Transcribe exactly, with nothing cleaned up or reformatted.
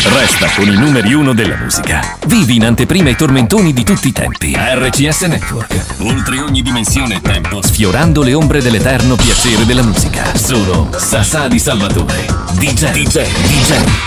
Resta con i numeri uno della musica. Vivi in anteprima i tormentoni di tutti i tempi. R C S Network. Oltre ogni dimensione e tempo. Sfiorando le ombre dell'eterno piacere della musica. Sono Sassà di Salvatore. D J. D J. D J.